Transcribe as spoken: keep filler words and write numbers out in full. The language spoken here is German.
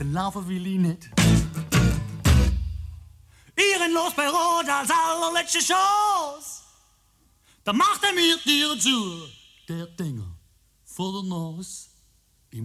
laufen will ich nicht. Ehrenlos bei Rot als allerletzte Chance. Da macht er mir die Tür, der Dinger vor der Nase.